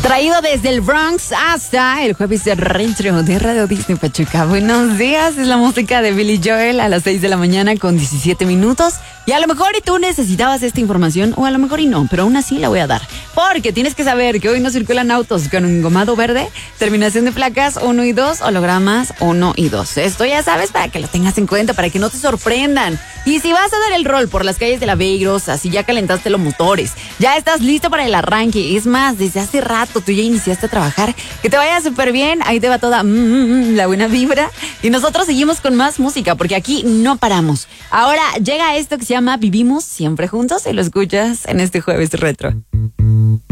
Traído desde el Bronx hasta el jueves de retro de Radio Disney Pachuca. Buenos días, es la música de Billy Joel a las 6 de la mañana con 17 minutos. Y a lo mejor y tú necesitabas esta información, o a lo mejor y no, pero aún así la voy a dar. Porque tienes que saber que hoy no circulan autos con un engomado verde, terminación de placas 1 y 2, hologramas 1 y 2. Esto ya sabes, para que lo tengas en cuenta, para que no te sorprendan. Y si vas a dar el rol por las calles de la Villa Airosa, si ya calentaste los motores, ya estás listo para el arranque, es más, desde hace rato tú ya iniciaste a trabajar, que te vaya súper bien, ahí te va toda la buena vibra. Y nosotros seguimos con más música, porque aquí no paramos. Ahora llega esto que se llama Vivimos Siempre Juntos y lo escuchas en este jueves retro.